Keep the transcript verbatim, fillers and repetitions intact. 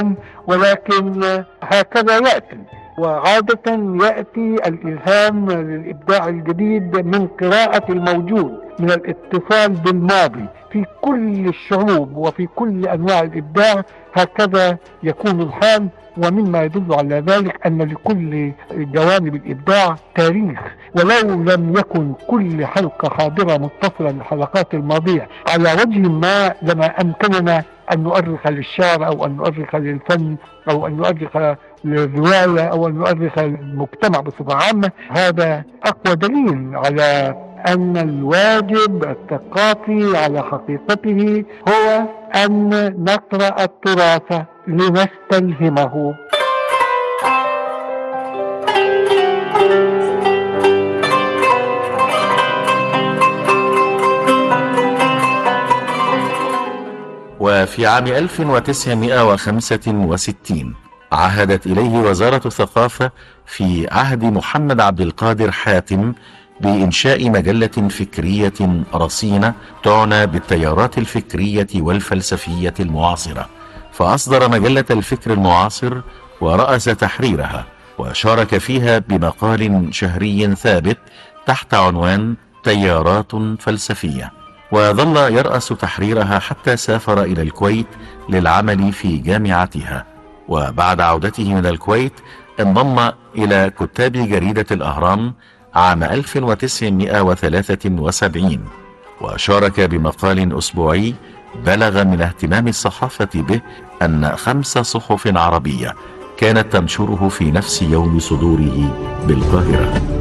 ولكن هكذا يأتي، وعادة يأتي الإلهام للإبداع الجديد من قراءة الموجود، من الاتصال بالماضي. في كل الشعوب وفي كل أنواع الإبداع هكذا يكون الحال، ومما يدل على ذلك أن لكل جوانب الإبداع تاريخ، ولو لم يكن كل حلقة حاضرة متصلة بالحلقات الماضية على وجه ما لما أمكننا أن نؤرخ للشعر أو أن نؤرخ للفن أو أن نؤرخ للرواية أو أن نؤرخ للمجتمع بصفة عامة. هذا أقوى دليل على أن الواجب الثقافي على حقيقته هو أن نقرأ التراث لنستلهمه. وفي عام ألف وتسعمائة وخمسة وستين عهدت إليه وزارة الثقافة في عهد محمد عبد القادر حاتم بإنشاء مجلة فكرية رصينة تعنى بالتيارات الفكرية والفلسفية المعاصرة، فأصدر مجلة الفكر المعاصر ورأس تحريرها، وشارك فيها بمقال شهري ثابت تحت عنوان تيارات فلسفية، وظل يرأس تحريرها حتى سافر إلى الكويت للعمل في جامعتها. وبعد عودته من الكويت انضم إلى كتاب جريدة الأهرام عام ألف وتسعمائة وثلاثة وسبعين، وشارك بمقال أسبوعي بلغ من اهتمام الصحافة به أن خمس صحف عربية كانت تنشره في نفس يوم صدوره بالقاهرة.